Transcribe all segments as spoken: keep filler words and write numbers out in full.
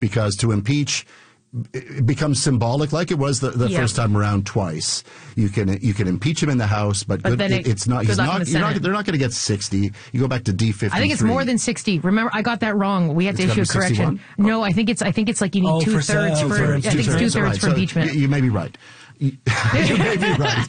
because to impeach it becomes symbolic, like it was the, the yeah. first time around twice. You can you can impeach him in the House, but, but good, then it, it's not. He's not, the you're not. They're not going to get sixty. You go back to D fifty-three. I think it's more than sixty. Remember, I got that wrong. We have to it's issue a correction. Oh. No, I think it's. I think it's like you need oh, two for thirds so, for. for I think it's two thirds right. for so impeachment. You, you may be right. You, you may be right.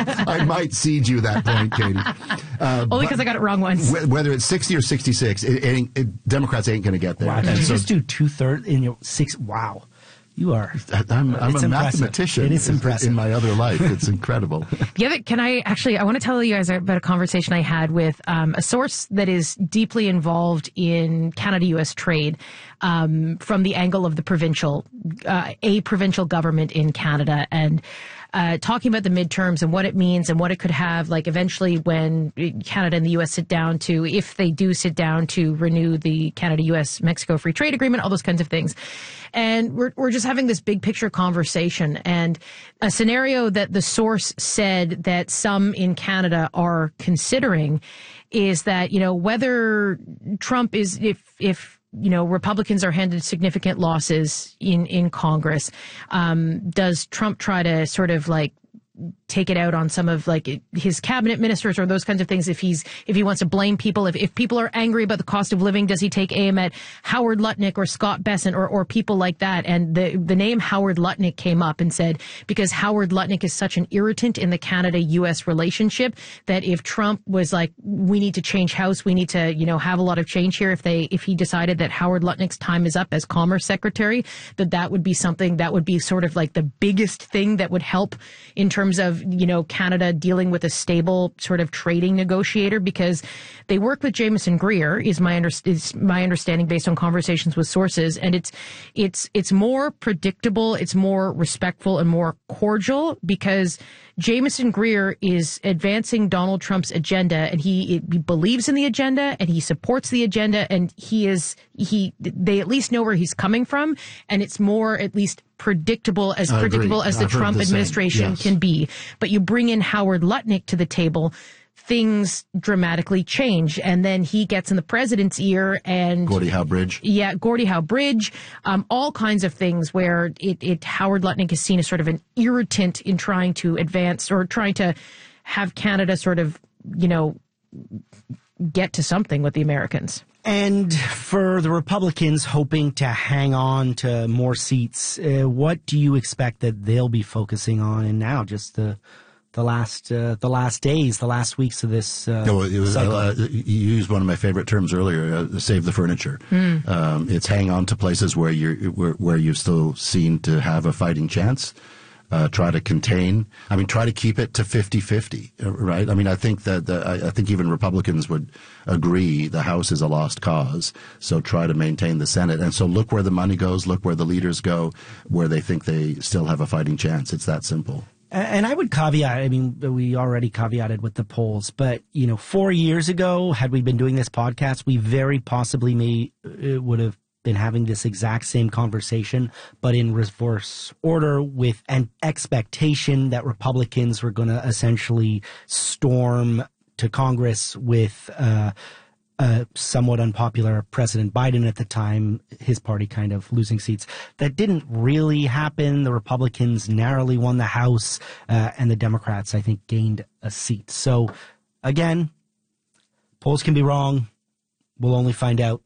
I might cede you that point, Katie. Uh, Only because I got it wrong once. W- whether it's sixty or sixty-six, it, it, it, Democrats ain't going to get there. Wow, did you so, just do two thirds in your six? Wow. You are. I'm, I'm a impressive. mathematician. It is impressive. In my other life. It's incredible. The other, can I actually, I want to tell you guys about a conversation I had with um, a source that is deeply involved in Canada-U S trade um, from the angle of the provincial, uh, a provincial government in Canada. And Uh, talking about the midterms and what it means and what it could have, like eventually when Canada and the U S sit down to, if they do sit down to renew the Canada-U S-Mexico Free Trade Agreement, all those kinds of things. And we're we're just having this big picture conversation. And a scenario that the source said that some in Canada are considering is that, you know, whether Trump is, if, if, you know, Republicans are handed significant losses in, in Congress. Um, does Trump try to sort of like take it out on some of like his cabinet ministers or those kinds of things? If he's, if he wants to blame people, if, if people are angry about the cost of living, does he take aim at Howard Lutnick or Scott Bessent or, or people like that? And the, the name Howard Lutnick came up and said, because Howard Lutnick is such an irritant in the Canada-U S relationship that if Trump was like, we need to change house, we need to, you know, have a lot of change here. If they, if he decided that Howard Lutnick's time is up as Commerce Secretary, that that would be something that would be sort of like the biggest thing that would help in terms of, you know, Canada dealing with a stable sort of trading negotiator, because they work with Jameson Greer, is my under, is my understanding based on conversations with sources, and it's it's it's more predictable, it's more respectful and more cordial because Jameson Greer is advancing Donald Trump's agenda, and he, he believes in the agenda and he supports the agenda, and he is he they at least know where he's coming from, and it's more at least predictable as I predictable agree. as the I've heard Trump the same. administration Yes. can be. But you bring in Howard Lutnick to the table, things dramatically change, and then he gets in the president's ear, and Gordie Howe Bridge. Yeah, Gordie Howe Bridge, um, all kinds of things where it, it Howard Lutnick is seen as sort of an irritant in trying to advance or trying to have Canada sort of, you know, get to something with the Americans. And for the Republicans hoping to hang on to more seats, uh, what do you expect that they'll be focusing on? And now, just the the last uh, the last days, the last weeks of this. Uh, no, it was, cycle. uh, you used one of my favorite terms earlier: uh, save the furniture. Mm. Um, it's hang on to places where you're where, where you've still seen to have a fighting chance. Uh, try to contain. I mean, try to keep it to fifty-fifty, right? I mean, I think that the, I, I think even Republicans would agree the House is a lost cause. So try to maintain the Senate. And so look where the money goes, look where the leaders go, where they think they still have a fighting chance. It's that simple. And I would caveat, I mean, we already caveated with the polls, but, you know, four years ago, had we been doing this podcast, we very possibly may, it would have been having this exact same conversation, but in reverse order, with an expectation that Republicans were going to essentially storm to Congress with uh, a somewhat unpopular President Biden at the time, his party kind of losing seats. That didn't really happen. The Republicans narrowly won the House, uh, and the Democrats, I think, gained a seat. So, again, polls can be wrong. We'll only find out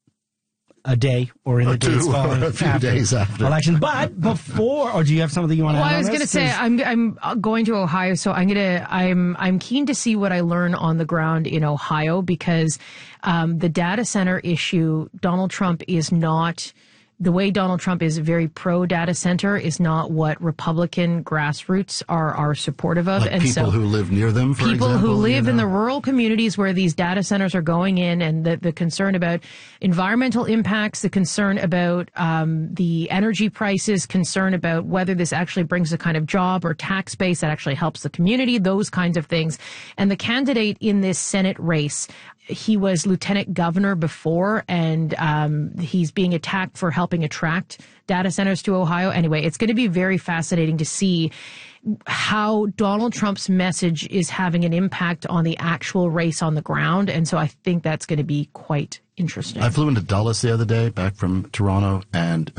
a day or in or the days two, following or a few after days after election. But before, or do you have something you want to well, add? I was going to say I'm I'm going to Ohio, so I'm gonna I'm I'm keen to see what I learn on the ground in Ohio, because um, the data center issue, Donald Trump is not. The way Donald Trump is very pro data center is not what Republican grassroots are are supportive of. Like and people so who live near them, for people example, who live you know? in the rural communities where these data centers are going in, and the, the concern about environmental impacts, the concern about um, the energy prices, concern about whether this actually brings a kind of job or tax base that actually helps the community, those kinds of things. And the candidate in this Senate race, he was lieutenant governor before, and um, he's being attacked for helping attract data centers to Ohio. Anyway, it's going to be very fascinating to see how Donald Trump's message is having an impact on the actual race on the ground. And so I think that's going to be quite interesting. I flew into Dulles the other day, back from Toronto, and